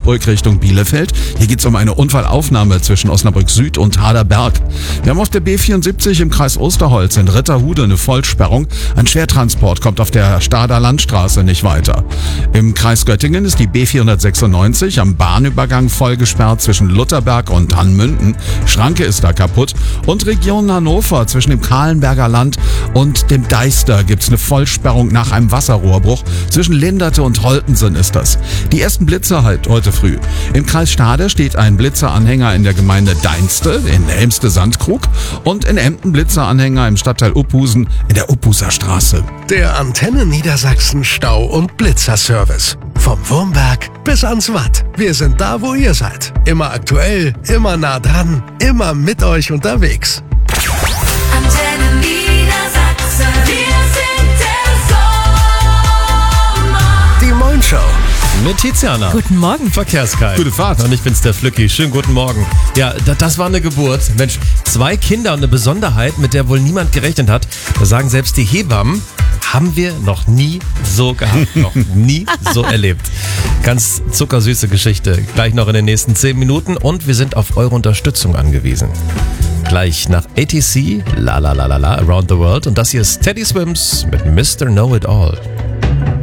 Osnabrück Richtung Bielefeld. Hier geht es um eine Unfallaufnahme zwischen Osnabrück Süd und Haderberg. Wir haben auf der B74 im Kreis Osterholz in Ritterhude eine Vollsperrung. Ein Schwertransport kommt auf der Stader Landstraße nicht weiter. Im Kreis Göttingen ist die B496 am Bahnübergang voll gesperrt zwischen Lutherberg und Hannmünden. Schranke ist da kaputt. Und Region Hannover zwischen dem Kahlenberger Land und dem Deister gibt's eine Vollsperrung nach einem Wasserrohrbruch. Zwischen Linderte und Holtensen ist das. Die ersten Blitzer halt heute früh. Im Kreis Stade steht ein Blitzeranhänger in der Gemeinde Deinste in Elmste-Sandkrug und in Emden Blitzeranhänger im Stadtteil Uphusen in der Uphuser Straße. Der Antenne Niedersachsen Stau- und Blitzerservice. Vom Wurmberg bis ans Watt. Wir sind da, wo ihr seid. Immer aktuell, immer nah dran, immer mit euch unterwegs. Antenne Niedersachsen. Wir sind der Sommer. Die Moin Show. Mit Tiziana. Guten Morgen. Verkehrskai. Gute Fahrt. Und ich bin's, der Flücki. Schönen guten Morgen. Ja, das war eine Geburt. Mensch, 2 Kinder und eine Besonderheit, mit der wohl niemand gerechnet hat. Da sagen selbst die Hebammen, haben wir noch nie so gehabt, noch nie so erlebt. Ganz zuckersüße Geschichte. Gleich noch in den nächsten 10 Minuten und wir sind auf eure Unterstützung angewiesen. Gleich nach ATC, la la la la la, Around the World. Und das hier ist Teddy Swims mit Mr. Know It All.